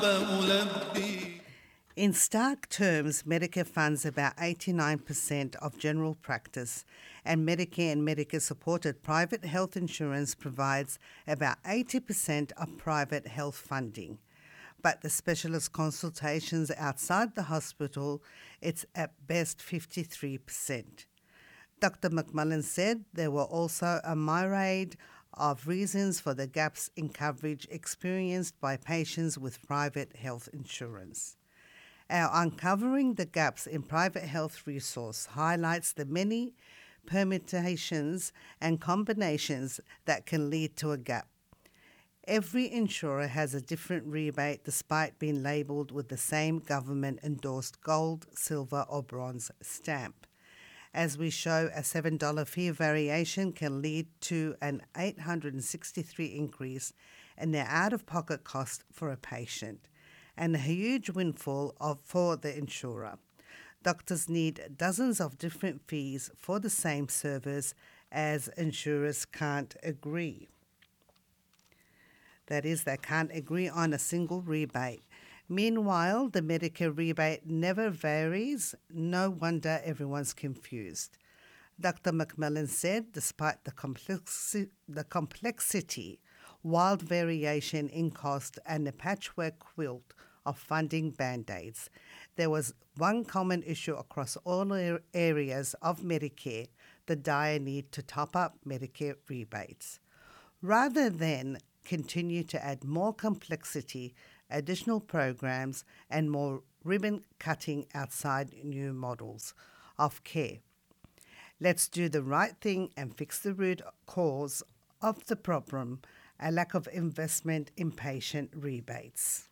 In stark terms, Medicare funds about 89% of general practice, and Medicare and Medicare-supported private health insurance provides about 80% of private health funding. But the specialist consultations outside the hospital, it's at best 53%. Dr. McMullen said there were also a myriad of reasons for the gaps in coverage experienced by patients with private health insurance. Our Uncovering the Gaps in Private Health resource highlights the many permutations and combinations that can lead to a gap. Every insurer has a different rebate despite being labelled with the same government-endorsed gold, silver or bronze stamp. As we show, a $7 fee variation can lead to an $863 increase in the out-of-pocket cost for a patient, and a huge windfall for the insurer. Doctors need dozens of different fees for the same service as insurers can't agree. That is, they can't agree on a single rebate. Meanwhile, the Medicare rebate never varies. No wonder everyone's confused. Dr. McMullen said, despite the complexity, wild variation in cost and the patchwork quilt of funding band-aids, there was one common issue across all areas of Medicare: the dire need to top up Medicare rebates. Rather than continue to add more complexity, additional programs, and more ribbon cutting outside new models of care, let's do the right thing and fix the root cause of the problem: a lack of investment in patient rebates.